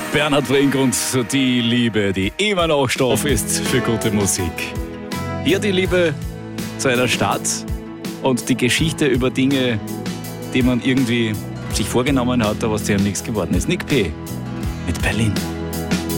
Bernhard Brink und die Liebe, die immer noch Stoff ist für gute Musik. Hier die Liebe zu einer Stadt und die Geschichte über Dinge, die man irgendwie sich vorgenommen hat, aber was zu einem nichts geworden ist. Nick P. mit Berlin.